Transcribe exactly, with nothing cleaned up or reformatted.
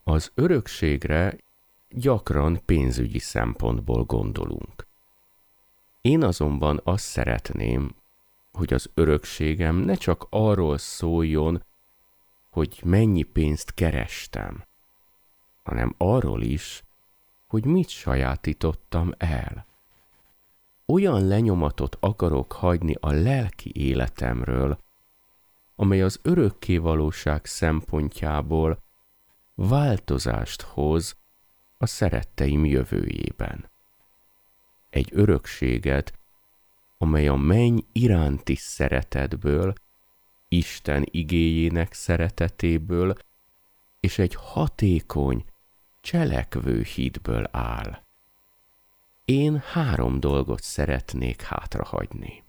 Az örökségre gyakran pénzügyi szempontból gondolunk. Én azonban azt szeretném, hogy az örökségem ne csak arról szóljon, hogy mennyi pénzt kerestem, hanem arról is, hogy mit sajátítottam el. Olyan lenyomatot akarok hagyni a lelki életemről, amely az örökkévalóság szempontjából változást hoz a szeretteim jövőjében. Egy örökséget, amely a menny iránti szeretetből, Isten igéjének szeretetéből és egy hatékony, cselekvő hitből áll. Én három dolgot szeretnék hátrahagyni.